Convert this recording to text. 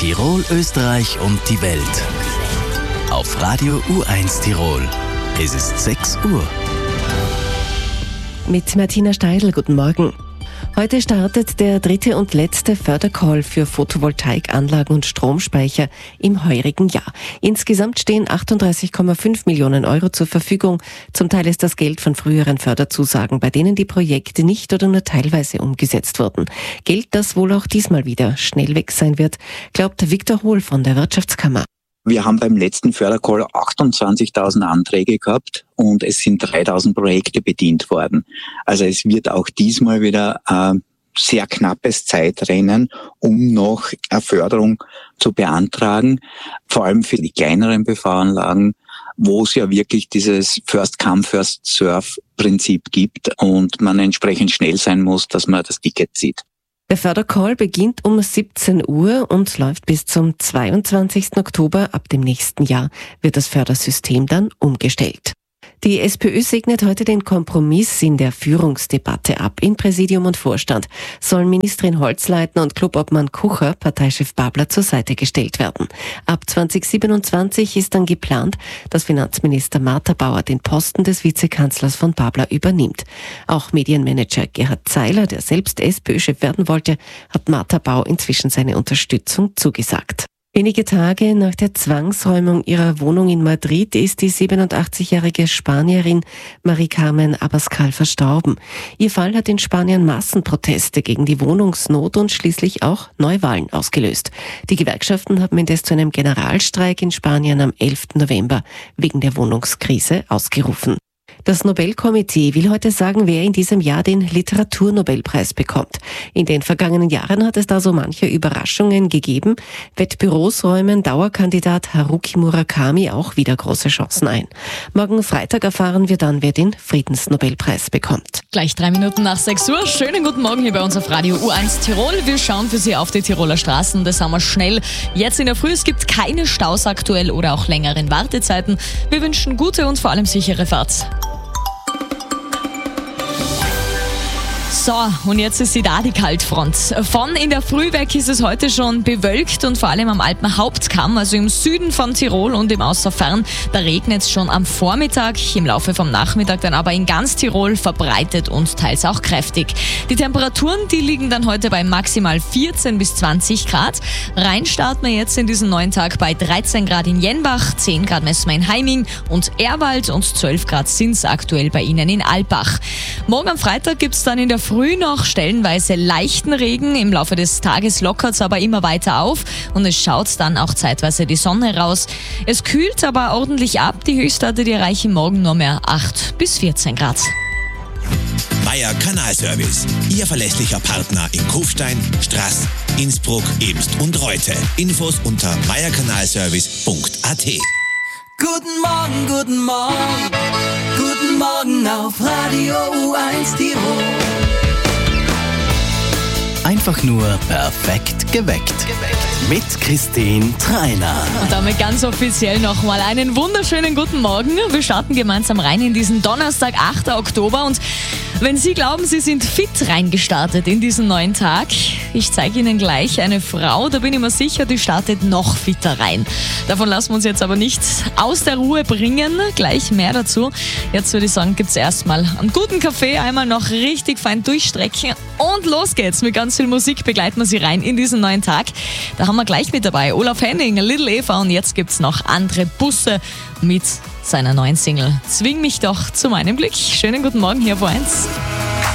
Tirol, Österreich und die Welt. Auf Radio U1 Tirol. Es ist 6 Uhr. Mit Martina Steidl, guten Morgen. Heute startet der 3. und letzte Fördercall für Photovoltaikanlagen und Stromspeicher im heurigen Jahr. Insgesamt stehen 38,5 Millionen Euro zur Verfügung. Zum Teil ist das Geld von früheren Förderzusagen, bei denen die Projekte nicht oder nur teilweise umgesetzt wurden. Geld, das wohl auch diesmal wieder schnell weg sein wird, glaubt Viktor Hohl von der Wirtschaftskammer. Wir haben beim letzten Fördercall 28.000 Anträge gehabt und es sind 3.000 Projekte bedient worden. Also es wird auch diesmal wieder ein sehr knappes Zeitrennen, um noch eine Förderung zu beantragen, vor allem für die kleineren PV-Anlagen, wo es ja wirklich dieses First-Come, First-Serve-Prinzip gibt und man entsprechend schnell sein muss, dass man das Ticket zieht. Der Fördercall beginnt um 17 Uhr und läuft bis zum 22. Oktober. Ab dem nächsten Jahr wird das Fördersystem dann umgestellt. Die SPÖ segnet heute den Kompromiss in der Führungsdebatte ab. In Präsidium und Vorstand sollen Ministerin Holzleitner und Clubobmann Kucher Parteichef Babler zur Seite gestellt werden. Ab 2027 ist dann geplant, dass Finanzminister Martha Bauer den Posten des Vizekanzlers von Babler übernimmt. Auch Medienmanager Gerhard Zeiler, der selbst SPÖ-Chef werden wollte, hat Martha Bauer inzwischen seine Unterstützung zugesagt. Wenige Tage nach der Zwangsräumung ihrer Wohnung in Madrid ist die 87-jährige Spanierin Mari Carmen Abascal verstorben. Ihr Fall hat in Spanien Massenproteste gegen die Wohnungsnot und schließlich auch Neuwahlen ausgelöst. Die Gewerkschaften haben indes zu einem Generalstreik in Spanien am 11. November wegen der Wohnungskrise ausgerufen. Das Nobelkomitee will heute sagen, wer in diesem Jahr den Literaturnobelpreis bekommt. In den vergangenen Jahren hat es da so manche Überraschungen gegeben. Wettbüros räumen Dauerkandidat Haruki Murakami auch wieder große Chancen ein. Morgen Freitag erfahren wir dann, wer den Friedensnobelpreis bekommt. Gleich 3 Minuten nach 6 Uhr. Schönen guten Morgen hier bei uns auf Radio U1 Tirol. Wir schauen für Sie auf die Tiroler Straßen. Das haben wir schnell. Jetzt in der Früh, es gibt keine Staus aktuell oder auch längeren Wartezeiten. Wir wünschen gute und vor allem sichere Fahrt. So, und jetzt ist sie da, die Kaltfront. Von in der Früh weg ist es heute schon bewölkt und vor allem am Alpenhauptkamm, also im Süden von Tirol und im Außerfern, da regnet es schon am Vormittag, im Laufe vom Nachmittag dann aber in ganz Tirol verbreitet und teils auch kräftig. Die Temperaturen, die liegen dann heute bei maximal 14 bis 20 Grad. Rein starten wir jetzt in diesen neuen Tag bei 13 Grad in Jenbach, 10 Grad messen wir in Heiming und Erwald und 12 Grad sind es aktuell bei Ihnen in Albach. Morgen am Freitag gibt es dann in der Früh noch stellenweise leichten Regen. Im Laufe des Tages lockert es aber immer weiter auf und es schaut dann auch zeitweise die Sonne raus. Es kühlt aber ordentlich ab. Die Höchstwerte, die erreichen morgen nur mehr 8 bis 14 Grad. Meier Kanalservice. Ihr verlässlicher Partner in Kufstein, Straß, Innsbruck, Ebst und Reute. Infos unter meierkanalservice.at. Guten Morgen, guten Morgen. Guten Morgen auf Radio U1 Tirol. Einfach nur perfekt geweckt. Mit Christine Treiner. Und damit ganz offiziell nochmal einen wunderschönen guten Morgen. Wir starten gemeinsam rein in diesen Donnerstag, 8. Oktober. Und wenn Sie glauben, Sie sind fit reingestartet in diesen neuen Tag, ich zeige Ihnen gleich eine Frau, da bin ich mir sicher, die startet noch fitter rein. Davon lassen wir uns jetzt aber nicht aus der Ruhe bringen. Gleich mehr dazu. Jetzt würde ich sagen, gibt es erstmal einen guten Kaffee, einmal noch richtig fein durchstrecken und los geht's. Mit ganz viel Musik begleiten wir Sie rein in diesen neuen Tag. Da haben wir gleich mit dabei Olaf Henning, Little Eva und jetzt gibt's noch Andre Busse mit seiner neuen Single Zwing mich doch zu meinem Glück. Schönen guten Morgen hier auf 1.